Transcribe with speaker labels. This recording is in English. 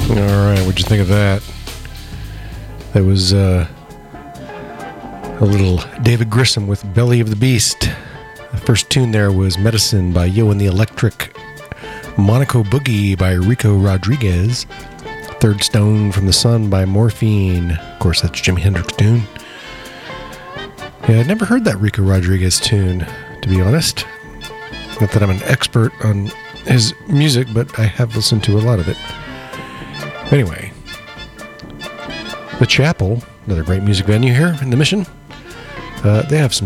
Speaker 1: All right, what'd you think of that? That was a little David Grissom with Belly of the Beast. The first tune there was Medicine by Yo and the Electric. Monaco Boogie by Rico Rodriguez. Third Stone from the Sun by Morphine. Of course, that's Jimi Hendrix tune. Yeah, I'd never heard that Rico Rodriguez tune, to be honest. Not that I'm an expert on his music, but I have listened to a lot of it. Anyway, The Chapel, another great music venue here in the Mission. They have some